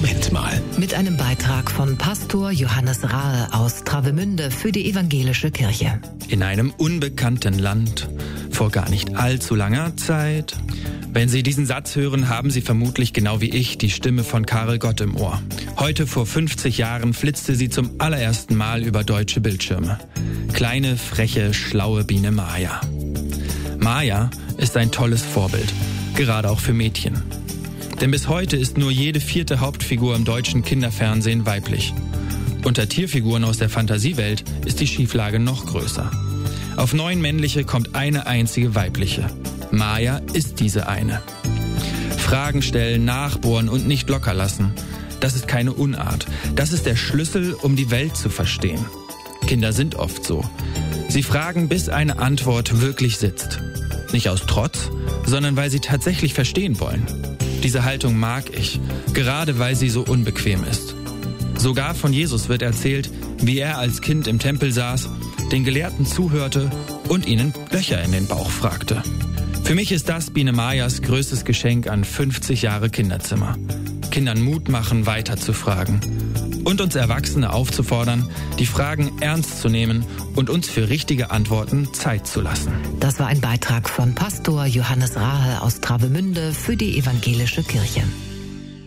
Moment mal. Mit einem Beitrag von Pastor Johannes Rahe aus Travemünde für die Evangelische Kirche. In einem unbekannten Land, vor gar nicht allzu langer Zeit. Wenn Sie diesen Satz hören, haben Sie vermutlich genau wie ich die Stimme von Karel Gott im Ohr. Heute vor 50 Jahren flitzte sie zum allerersten Mal über deutsche Bildschirme. Kleine, freche, schlaue Biene Maya. Maya ist ein tolles Vorbild, gerade auch für Mädchen. Denn bis heute ist nur jede 4. Hauptfigur im deutschen Kinderfernsehen weiblich. Unter Tierfiguren aus der Fantasiewelt ist die Schieflage noch größer. Auf 9 männliche kommt eine einzige weibliche. Maya ist diese eine. Fragen stellen, nachbohren und nicht locker lassen. Das ist keine Unart. Das ist der Schlüssel, um die Welt zu verstehen. Kinder sind oft so. Sie fragen, bis eine Antwort wirklich sitzt. Nicht aus Trotz, sondern weil sie tatsächlich verstehen wollen. Diese Haltung mag ich, gerade weil sie so unbequem ist. Sogar von Jesus wird erzählt, wie er als Kind im Tempel saß, den Gelehrten zuhörte und ihnen Löcher in den Bauch fragte. Für mich ist das Biene Mayas größtes Geschenk an 50 Jahre Kinderzimmer. Kindern Mut machen, weiter zu fragen. Und uns Erwachsene aufzufordern, die Fragen ernst zu nehmen und uns für richtige Antworten Zeit zu lassen. Das war ein Beitrag von Pastor Johannes Rahe aus Travemünde für die Evangelische Kirche.